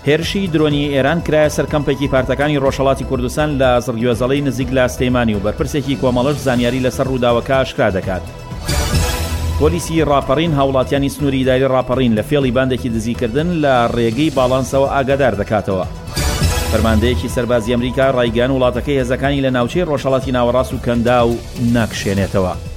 هێرشی درۆنی ئێران کرایە سەر کەمپێکی پارتەکانی ڕۆژهەڵاتی کوردستان لە زڵگوێزەڵەی نزیک لە سلەیمانی و بەرپرسێکی کۆمەڵەش زانیاری لەسەر ڕووداوەکە ئاشکرا دەکات. پۆلیسی ڕاپەڕین هاوڵاتیانی سنووری ئیداری ڕاپەڕین لە فێڵی باندێکی دزیکردن لە ڕێگەی باڵانسەوە ئاگادار دەکاتەوە. فەرماندەیەکی سەربازی ئەمریکا ڕایگەیاند وڵاتەکەی هێزەکانی لە ناوچەی ڕۆژهەڵاتی ناوەڕاست و کەندا و ناکشێنێتەوە.